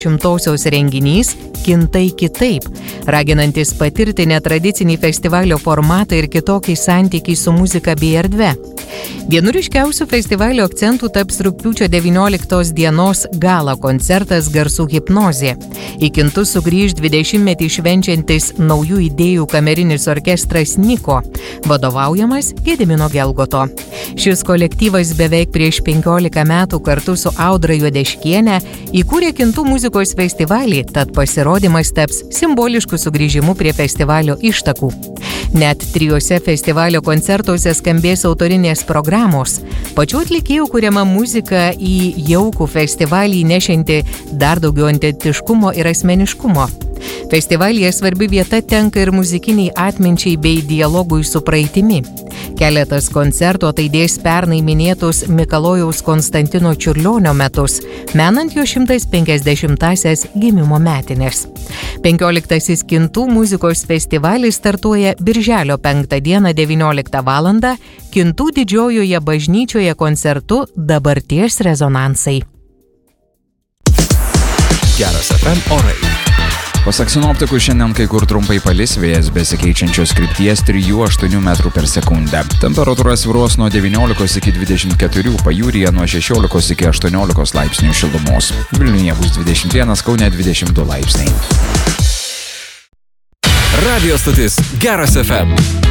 10-osios renginys Kintai kitaip, raginantis patirti netradicinį festivalio formatą ir kitokį santykį su muzika bei erdve. Vienu ryškiausių festivalio akcentų taps rugpjūčio 19 dienos gala koncertas Garsų hipnozė. Į Kintus sugrįž 20-metį švenčiantis naujų idėjų kamerinis orkestras Niko, vadovaujamas Gedimino Gelgoto. Šis kolektyvas beveik prieš 15 metų kartu su Audra Juodeškiene įkūrė Kintų muzikos festivalį, tad pasirodymas taps simbolišku sugrįžimu prie festivalio ištakų. Net 3 festivalio koncertuose skambės autorinės programos. Pačių atlikėjų kuriama muzika į jaukų festivalį nešianti dar daugiau autentiškumo ir asmeniškumo. Festivalyje svarbi vieta tenka ir muzikiniai atminčiai bei dialogui su praeitimi. Keletas koncertų ataidės pernai minėtus Mikalojaus Konstantino Čiurlionio metus, menant jo 150-asias gimimo metines. 15 Kintų muzikos festivalis startuoja birželio 5 dieną 19 val. Kintų didžiojoje bažnyčioje koncertu Dabarties rezonansai. Geras FM orai. Pasak sinoptikų, šiandien kai kur trumpai palis, vėjas besikeičiančios krypties 3-8 metrų per sekundę. Temperatūra svyruos nuo 19 iki 24, pajūryje nuo 16 iki 18 laipsnių šilumos. Vilniuje bus 21, Kaune 22 laipsniai. Radio stotis Geras FM.